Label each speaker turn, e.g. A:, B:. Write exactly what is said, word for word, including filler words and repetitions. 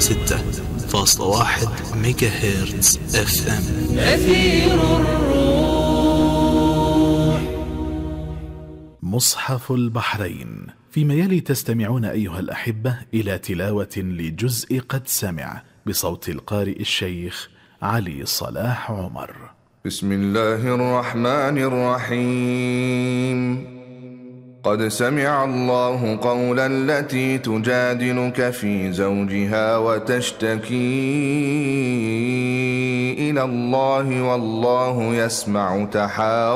A: ستة فاصلة واحد ميجا هرتز اف ام.
B: أثير الروح.
C: مصحف البحرين. فيما يلي تستمعون أيها الأحبة إلى تلاوة لجزء قد سمع بصوت القارئ الشيخ علي صلاح عمر.
D: بسم الله الرحمن الرحيم. قد سمع الله قول التي تجادلك في زوجها وتشتكي إلى الله والله يسمع تحاوركما